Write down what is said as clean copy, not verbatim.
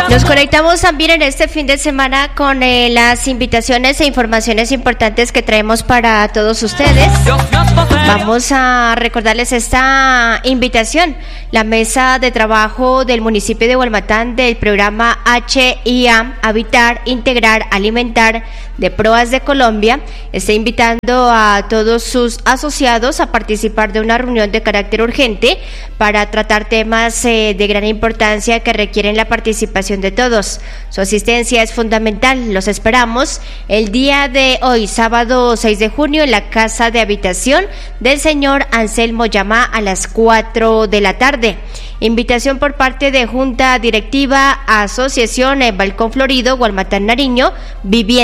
Nos conectamos también en este fin de semana con las invitaciones e informaciones importantes que traemos para todos ustedes. Vamos a recordarles esta invitación. La mesa de trabajo del municipio de Hualmatán del programa HIA, Habitar, Integrar, Alimentar de Proas de Colombia, está invitando a todos sus asociados a participar de una reunión de carácter urgente para tratar temas de gran importancia que requieren la participación de todos. Su asistencia es fundamental. Los esperamos el día de hoy, sábado 6 de junio, en la Casa de Habitación del señor Anselmo Yamá a las 4 de la tarde. Invitación por parte de Junta Directiva, Asociación Balcón Florido, Hualmatán, Nariño, Vivienda.